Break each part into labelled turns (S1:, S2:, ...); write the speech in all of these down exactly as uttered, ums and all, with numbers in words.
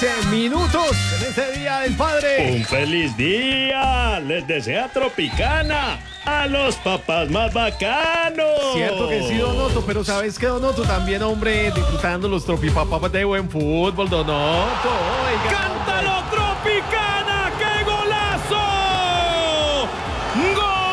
S1: Minutos en este Día del Padre.
S2: Un feliz día les desea Tropicana a los papás más bacanos.
S1: Cierto que sí, Donoto, pero ¿sabes qué, Donoto? También, hombre, disfrutando los tropipapás de buen fútbol, Donoto. Oiga,
S2: ¡cántalo, Tropicana! ¡Qué golazo! ¡Gol!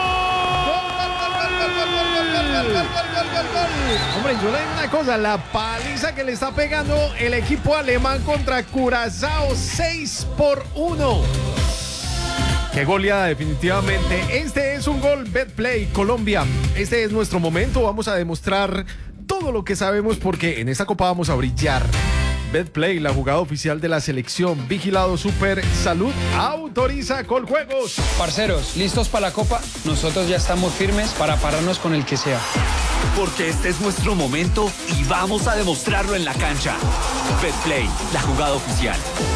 S1: Hombre, yo le digo una cosa, la paliza que le está pegando el equipo alemán contra Curazao, seis por uno. Qué goleada, definitivamente. Este es un gol Betplay Colombia. Este es nuestro momento. Vamos a demostrar todo lo que sabemos porque en esta copa vamos a brillar. Betplay, la jugada oficial de la selección. Vigilado Super Salud, autoriza Coljuegos.
S3: Parceros, ¿listos para la copa? Nosotros ya estamos firmes para pararnos con el que sea.
S4: Porque este es nuestro momento y vamos a demostrarlo en la cancha. Betplay, la jugada oficial.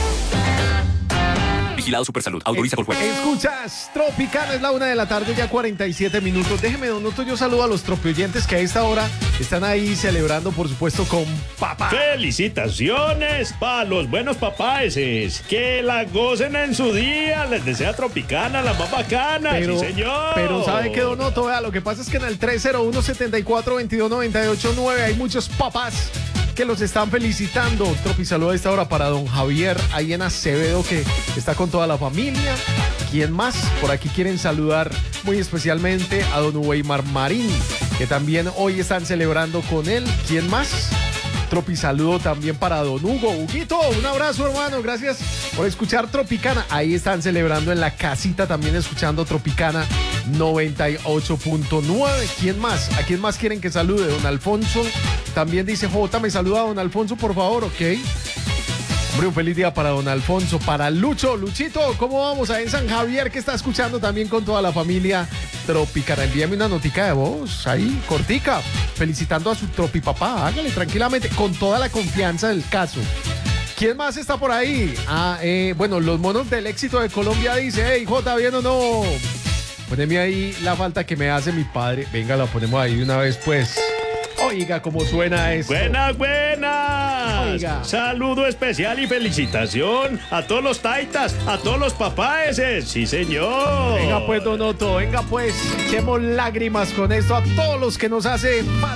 S4: Vigilado Supersalud, autoriza Coljuegos.
S1: Escuchas Tropicana, es la una de la tarde, ya cuarenta y siete minutos. Déjeme, Donoto, yo saludo a los tropioyentes que a esta hora están ahí celebrando, por supuesto, con papá.
S2: ¡Felicitaciones para los buenos papáeses! ¡Que la gocen en su día! Les desea Tropicana, la más bacana.
S1: Pero,
S2: ¡sí, señor!
S1: Pero ¿sabe qué, Donoto? Vea, lo que pasa es que en el tres cero uno, setenta y cuatro, veintidós, noventa y ocho, nueve hay muchos papás que los están felicitando. Tropi, saludo a esta hora para don Javier, ahí en Acevedo, que está con toda la familia. ¿Quién más? Por aquí quieren saludar muy especialmente a don Weimar Marín, que también hoy están celebrando con él. ¿Quién más? Tropi, saludo también para don Hugo. Huguito, un abrazo, hermano. Gracias por escuchar Tropicana. Ahí están celebrando en la casita, también escuchando Tropicana noventa y ocho punto nueve. ¿Quién más? ¿A quién más quieren que salude? Don Alfonso. También dice J, me saluda a don Alfonso, por favor, ¿ok? Hombre, un feliz día para don Alfonso, para Lucho. Luchito, ¿cómo vamos? Ahí en San Javier, que está escuchando también con toda la familia Tropicana. Envíame una notica de voz, ahí, cortica, felicitando a su tropipapá. Hágale tranquilamente, con toda la confianza del caso. ¿Quién más está por ahí? Ah, eh, bueno, los monos del éxito de Colombia dice, hey, J, ¿bien o no? Poneme ahí la falta que me hace mi padre. Venga, la ponemos ahí de una vez, pues. Oiga, cómo suena esto.
S2: ¡Buenas, buenas!
S1: Oiga.
S2: Saludo especial y felicitación a todos los taitas, a todos los papáeses. ¡Sí, señor!
S1: Venga, pues, Donoto, venga, pues, echemos lágrimas con esto a todos los que nos hacen